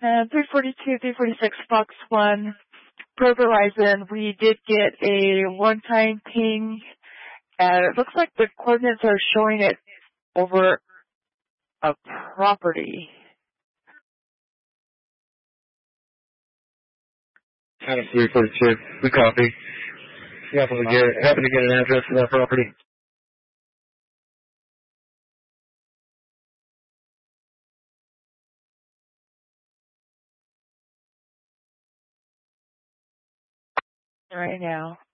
And 342, 346, Fox 1, per Verizon, we did get a one-time ping, and it looks like the coordinates are showing it over a property. Adam 342, we copy. You happen to get an address for that property? Right now.